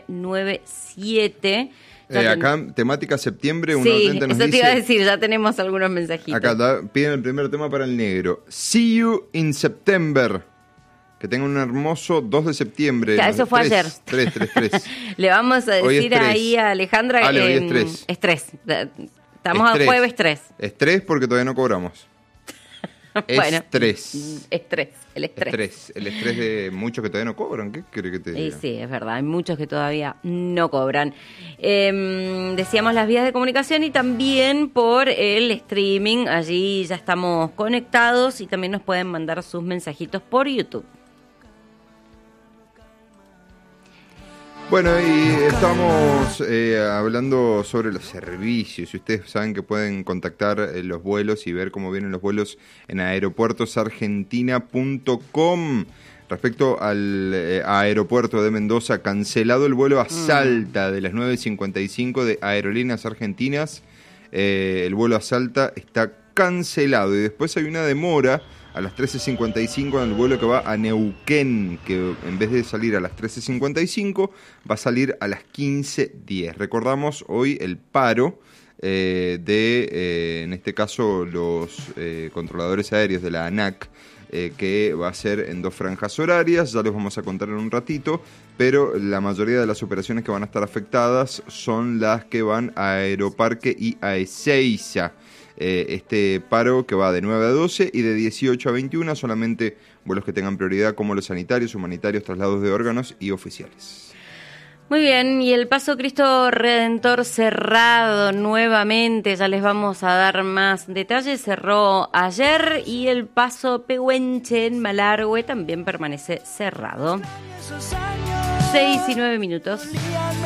997. Acá, temática septiembre, un sí, oyente nos eso dice... te iba a decir, ya tenemos algunos mensajitos. Acá piden el primer tema para el negro. See you in September. Que tengan un hermoso 2 de septiembre. Ya, eso fue ayer. 3. Le vamos a decir ahí a Alejandra hoy es 3. Es 3. Estamos al jueves 3. Es 3 porque todavía no cobramos. Bueno, estrés. El estrés. El estrés de muchos que todavía no cobran. ¿Qué quiere que te diga? Sí, es verdad. Hay muchos que todavía no cobran. Decíamos las vías de comunicación y también por el streaming. Allí ya estamos conectados y también nos pueden mandar sus mensajitos por YouTube. Bueno, y estamos hablando sobre los servicios. Y ustedes saben que pueden contactar los vuelos y ver cómo vienen los vuelos en aeropuertosargentina.com. Respecto al aeropuerto de Mendoza, cancelado el vuelo a Salta de las 9:55 de Aerolíneas Argentinas. El vuelo a Salta está cancelado y después hay una demora a las 13:55 en el vuelo que va a Neuquén, que en vez de salir a las 13:55 va a salir a las 15:10. Recordamos hoy el paro en este caso, los controladores aéreos de la ANAC, que va a ser en 2 franjas horarias, ya les vamos a contar en un ratito, pero la mayoría de las operaciones que van a estar afectadas son las que van a Aeroparque y a Ezeiza. Este paro que va de 9 a 12 y de 18 a 21, solamente vuelos que tengan prioridad como los sanitarios, humanitarios, traslados de órganos y oficiales. Muy bien, y el Paso Cristo Redentor cerrado nuevamente, ya les vamos a dar más detalles, cerró ayer, y el Paso Pehuenche en Malargüe también permanece cerrado. 6:09.